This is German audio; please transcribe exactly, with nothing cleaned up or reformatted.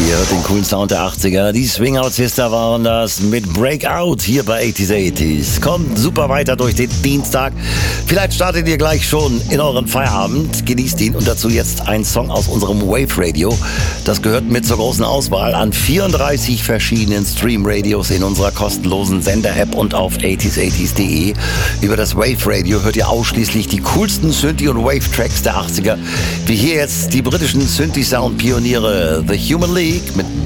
Ihr hört den coolen Sound der achtziger. Die Swing-Out Sister waren das mit Breakout hier bei eighties eighties. Kommt super weiter durch den Dienstag. Vielleicht startet ihr gleich schon in euren Feierabend. Genießt ihn und dazu jetzt ein Song aus unserem Wave Radio. Das gehört mit zur großen Auswahl an vierunddreißig verschiedenen Stream-Radios in unserer kostenlosen Sender-App und auf eighties eighties punkt de. Über das Wave Radio hört ihr ausschließlich die coolsten Synthie- und Wave-Tracks der achtziger. Wie hier jetzt die britischen Synthie-Sound-Pioniere The Human League mit